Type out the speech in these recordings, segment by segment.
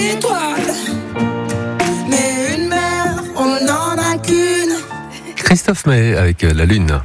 d'étoiles. Mais une mer, on n'en a qu'une. Christophe Maé avec la Lune.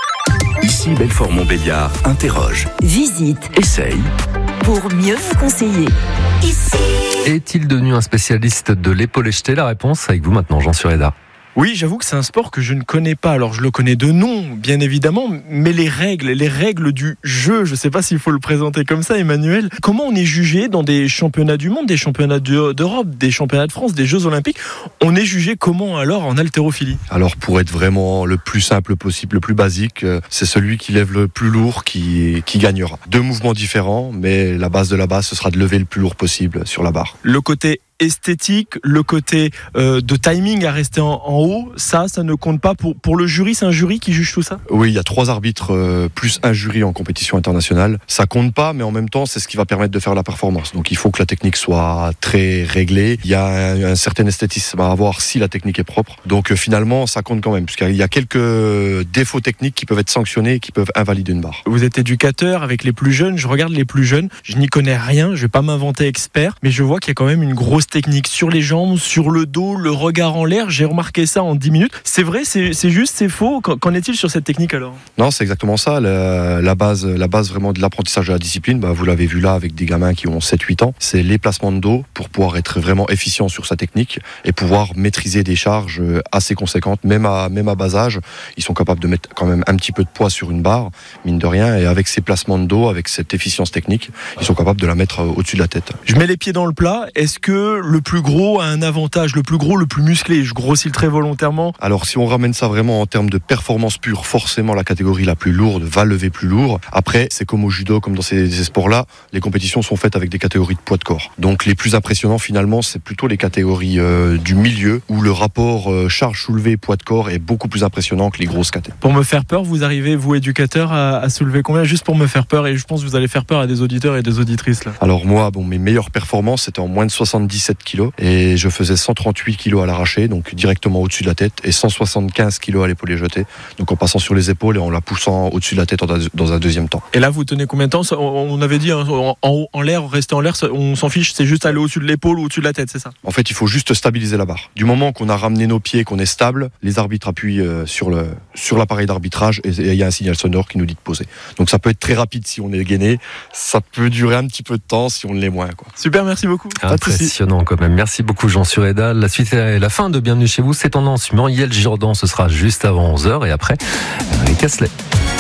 Ici Belfort-Montbéliard interroge, Visite essaye. pour mieux vous conseiller. Ici. Est-il devenu un spécialiste de l'épaulé jeté? La réponse avec vous maintenant, Jean Sureda. Oui, j'avoue que c'est un sport que je ne connais pas. Alors, je le connais de nom, bien évidemment, mais les règles du jeu, je ne sais pas s'il faut le présenter comme ça, Emmanuel. Comment on est jugé dans des championnats du monde, des championnats d'Europe, des championnats de France, des Jeux Olympiques? On est jugé comment alors en haltérophilie? Alors pour être vraiment le plus simple possible, le plus basique, c'est celui qui lève le plus lourd qui gagnera. 2 mouvements différents, mais la base de la base, ce sera de lever le plus lourd possible sur la barre. Le côté esthétique, le côté de timing à rester en haut, ça ne compte pas pour le jury. C'est un jury qui juge tout ça? Oui, il y a 3 arbitres plus un jury en compétition internationale. Ça compte pas, mais en même temps, c'est ce qui va permettre de faire la performance. Donc il faut que la technique soit très réglée. Il y a un certain esthétisme à avoir si la technique est propre. Donc finalement, ça compte quand même, puisqu'il y a quelques défauts techniques qui peuvent être sanctionnés et qui peuvent invalider une barre. Vous êtes éducateur avec les plus jeunes. Je regarde les plus jeunes. Je n'y connais rien. Je vais pas m'inventer expert, mais je vois qu'il y a quand même une grosse technique sur les jambes, sur le dos, le regard en l'air. J'ai remarqué ça en 10 minutes. C'est vrai, c'est juste, c'est faux. Qu'en est-il sur cette technique alors? Non, c'est exactement ça. La base vraiment de l'apprentissage de la discipline, vous l'avez vu là avec des gamins qui ont 7-8 ans, c'est les placements de dos pour pouvoir être vraiment efficient sur sa technique et pouvoir maîtriser des charges assez conséquentes. Même à bas âge, ils sont capables de mettre quand même un petit peu de poids sur une barre, mine de rien, et avec ces placements de dos, avec cette efficience technique, ils sont capables de la mettre au-dessus de la tête. Je mets les pieds dans le plat. Est-ce que le plus gros a un avantage? Le plus gros, le plus musclé? Je grossis très volontairement. Alors si on ramène ça vraiment en termes de performance pure, forcément la catégorie la plus lourde va lever plus lourd. Après, c'est comme au judo, comme dans ces sports-là, les compétitions sont faites avec des catégories de poids de corps. Donc les plus impressionnants finalement, c'est plutôt les catégories du milieu, où le rapport charge soulevée poids de corps est beaucoup plus impressionnant que les grosses catégories. Pour me faire peur, vous arrivez, vous éducateur, à soulever combien? Juste pour me faire peur, et je pense que vous allez faire peur à des auditeurs et des auditrices là. Alors moi, mes meilleures performances, c'était en moins de 77 kilos, et je faisais 138 kilos à l'arraché, donc directement au-dessus de la tête, et 175 kilos à l'épaulé jeté, donc en passant sur les épaules et en la poussant au-dessus de la tête dans un deuxième temps. Et là, vous tenez combien de temps? On avait dit, en haut, en l'air, rester en l'air, on s'en fiche, c'est juste aller au-dessus de l'épaule ou au-dessus de la tête, c'est ça? En fait, il faut juste stabiliser la barre. Du moment qu'on a ramené nos pieds, qu'on est stable, les arbitres appuient sur l'appareil d'arbitrage et il y a un signal sonore qui nous dit de poser. Donc ça peut être très rapide si on est gainé, ça peut durer un petit peu de temps si on l'est moins, quoi. Super, merci beaucoup. Impressionnant quand même. Merci beaucoup Jean Sureda. La suite et la fin de Bienvenue chez vous, c'est tendance. Muriel Jourdan, ce sera juste avant 11h et après, Eric Asselet.